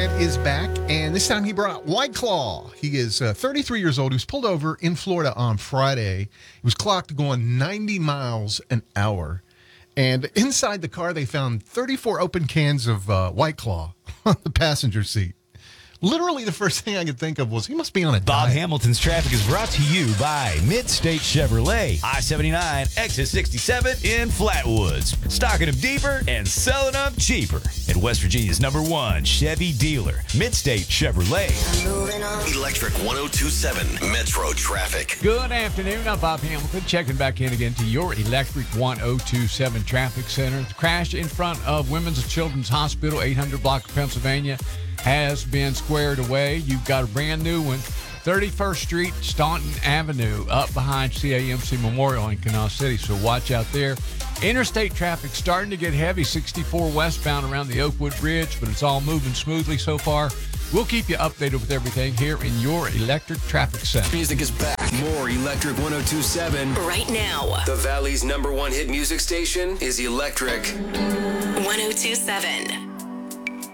Bryant is back, and this time he brought White Claw. He is 33 years old. He was pulled over in Florida on Friday. He was clocked going 90 miles an hour. And inside the car, they found 34 open cans of White Claw on the passenger seat. Literally, the first thing I could think of was he must be on a Bob diet. Hamilton's Traffic is brought to you by Mid-State Chevrolet, I-79, exit 67 in Flatwoods. Stocking them deeper and selling them cheaper. At West Virginia's #1 Chevy dealer, Mid-State Chevrolet. Electric 102.7 Metro Traffic. Good afternoon. I'm Bob Hamilton, checking back in again to your Electric 102.7 Traffic Center. The crash in front of Women's and Children's Hospital, 800 block of Pennsylvania, has been squared away. You've got a brand new one, 31st Street, Staunton Avenue, up behind CAMC Memorial in Canal City, so watch out there. Interstate traffic starting to get heavy, 64 westbound around the Oakwood Bridge, but it's all moving smoothly so far. We'll keep you updated with everything here in your Electric Traffic Center. Music is back. More Electric 102.7. Right now, The Valley's #1 hit music station is Electric 102.7.